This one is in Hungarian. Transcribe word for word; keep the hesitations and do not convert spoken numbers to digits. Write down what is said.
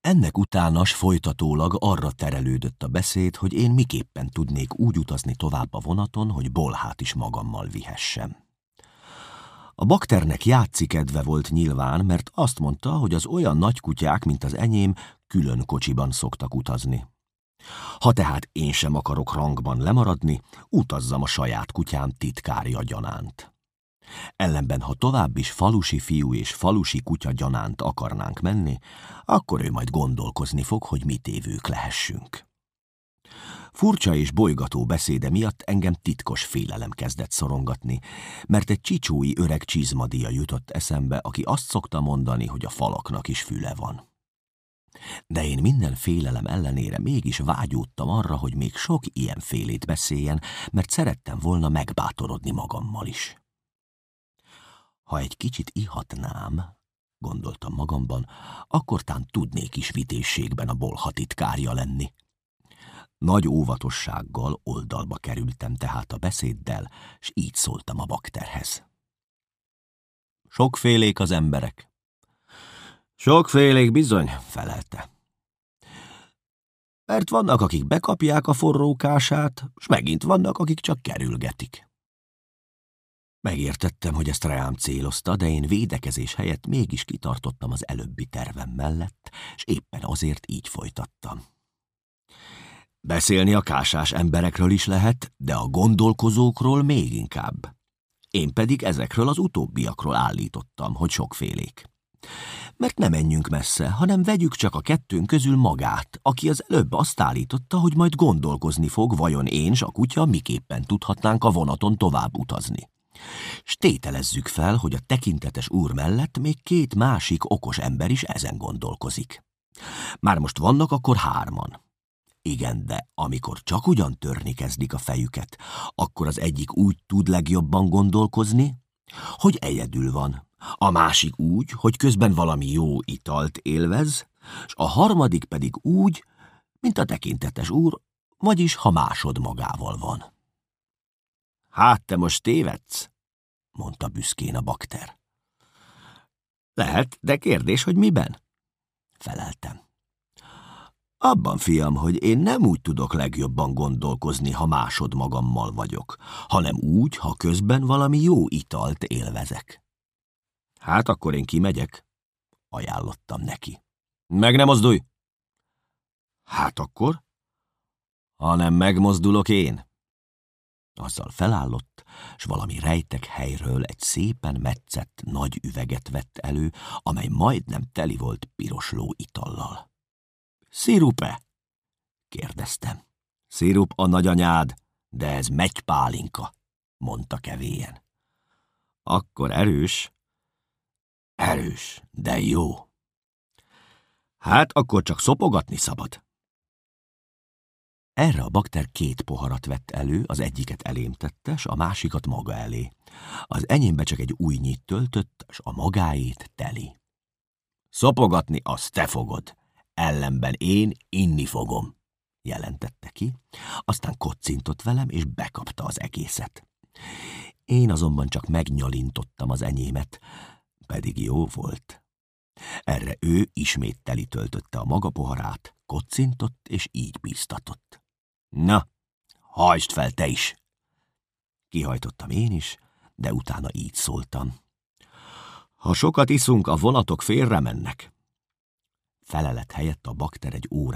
Ennek utánas folytatólag arra terelődött a beszéd, hogy én miképpen tudnék úgy utazni tovább a vonaton, hogy Bolhát is magammal vihessem. A bakternek játszikedve volt nyilván, mert azt mondta, hogy az olyan nagy kutyák, mint az enyém, külön kocsiban szoktak utazni. Ha tehát én sem akarok rangban lemaradni, utazzam a saját kutyám titkárja gyanánt. Ellenben, ha tovább is falusi fiú és falusi kutya gyanánt akarnánk menni, akkor ő majd gondolkozni fog, hogy mit évők lehessünk. Furcsa és bolygató beszéde miatt engem titkos félelem kezdett szorongatni, mert egy csicsói öreg csizmadia jutott eszembe, aki azt szokta mondani, hogy a falaknak is füle van. De én minden félelem ellenére mégis vágyódtam arra, hogy még sok ilyen félét beszéljen, mert szerettem volna megbátorodni magammal is. Ha egy kicsit ihatnám, gondoltam magamban, akkor tán tudnék is vitézségben a Bolha titkárja lenni. Nagy óvatossággal oldalba kerültem tehát a beszéddel, s így szóltam a bakterhez. Sokfélék az emberek. Sokfélék bizony, felelte. Mert vannak, akik bekapják a forrókását, s megint vannak, akik csak kerülgetik. Megértettem, hogy ezt rám célozta, de én védekezés helyett mégis kitartottam az előbbi tervem mellett, s éppen azért így folytattam. Beszélni a kásás emberekről is lehet, de a gondolkozókról még inkább. Én pedig ezekről az utóbbiakról állítottam, hogy sokfélék. Mert ne menjünk messze, hanem vegyük csak a kettőnk közül magát, aki az előbb azt állította, hogy majd gondolkozni fog, vajon én s a kutya miképpen tudhatnánk a vonaton tovább utazni. S tételezzük fel, hogy a tekintetes úr mellett még két másik okos ember is ezen gondolkozik. Már most vannak akkor hárman. Igen, de amikor csak ugyan törni kezdik a fejüket, akkor az egyik úgy tud legjobban gondolkozni, hogy egyedül van, a másik úgy, hogy közben valami jó italt élvez, s a harmadik pedig úgy, mint a tekintetes úr, vagyis ha másod magával van. Hát te most tévedsz, mondta büszkén a bakter. Lehet, de kérdés, hogy miben? Feleltem. Abban, fiam, hogy én nem úgy tudok legjobban gondolkozni, ha másod magammal vagyok, hanem úgy, ha közben valami jó italt élvezek. Hát akkor én kimegyek, ajánlottam neki. Meg nem mozdulj! Hát akkor? Ha nem megmozdulok én. Azzal felállott, s valami rejtek helyről egy szépen metszett nagy üveget vett elő, amely majdnem teli volt piros ló itallal. Szirup-e? kérdeztem. Szirup a nagyanyád, de ez megypálinka, mondta kevélyen. Akkor erős? Erős, de jó. Hát akkor csak szopogatni szabad. Erre a bakter két poharat vett elő, az egyiket elém tette, s a másikat maga elé. Az enyémbe csak egy újnyit töltött, s a magáét teli. Szopogatni azt te fogod, ellenben én inni fogom, jelentette ki, aztán kocintott velem, és bekapta az egészet. Én azonban csak megnyalintottam az enyémet, pedig jó volt. Erre ő ismét teli töltötte a maga poharát, kocintott, és így bíztatott. Na, hajtsd fel te is! Kihajtottam én is, de utána így szóltam. Ha sokat iszunk, a vonatok félre mennek. Felelet helyett a bakter egy